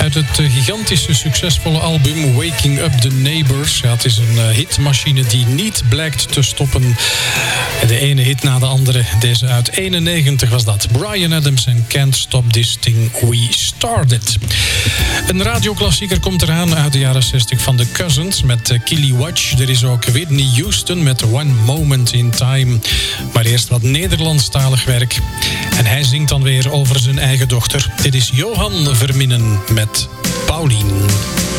uit het gigantische succesvolle album Waking Up the Neighbors. Ja, het is een hitmachine die niet blijkt te stoppen. De ene hit na de andere. Deze uit 91 was dat. Bryan Adams en Can't Stop This Thing We Started. Een radioklassieker komt eraan uit de jaren 60 van The Cousins met Killy Watch. Er is ook Whitney Houston met One Moment in Time. Maar eerst wat Nederlandstalig werk. En hij zingt dan weer over zijn eigen dochter. Dit is Johan Verminnen met Paulien.